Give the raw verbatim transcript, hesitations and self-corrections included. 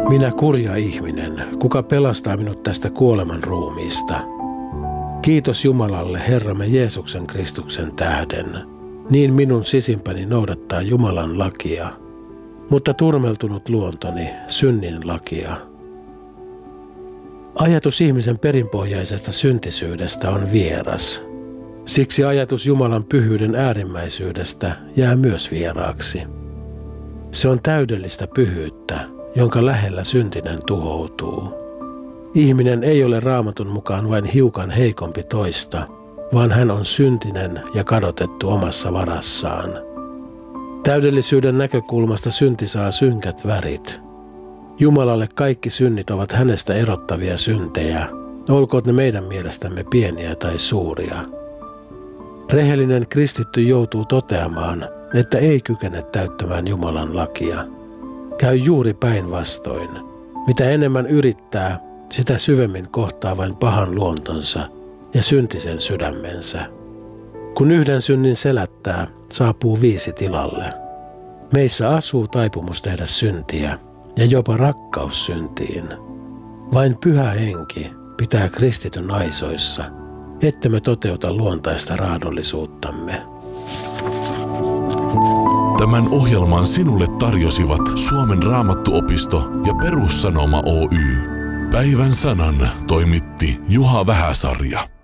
Minä kurja ihminen, kuka pelastaa minut tästä kuoleman ruumiista? Kiitos Jumalalle, Herramme Jeesuksen Kristuksen tähden. Niin minun sisimpäni noudattaa Jumalan lakia, mutta turmeltunut luontoni synnin lakia. Ajatus ihmisen perinpohjaisesta syntisyydestä on vieras. Siksi ajatus Jumalan pyhyyden äärimmäisyydestä jää myös vieraaksi. Se on täydellistä pyhyyttä, jonka lähellä syntinen tuhoutuu. Ihminen ei ole Raamatun mukaan vain hiukan heikompi toista, vaan hän on syntinen ja kadotettu omassa varassaan. Täydellisyyden näkökulmasta synti saa synkät värit. Jumalalle kaikki synnit ovat hänestä erottavia syntejä, olkoot ne meidän mielestämme pieniä tai suuria. Rehellinen kristitty joutuu toteamaan, että ei kykene täyttämään Jumalan lakia. Käy juuri päinvastoin. Mitä enemmän yrittää, sitä syvemmin kohtaa vain pahan luontonsa ja syntisen sydämensä. Kun yhden synnin selättää, saapuu viisi tilalle. Meissä asuu taipumus tehdä syntiä ja jopa rakkaus syntiin. Vain Pyhä Henki pitää kristityn aisoissa, ettemme toteuta luontaista raadollisuuttamme. Tämän ohjelman sinulle tarjosivat Suomen Raamattuopisto ja Perussanoma Oy. Päivän sanan toimitti Juha Vähäsarja.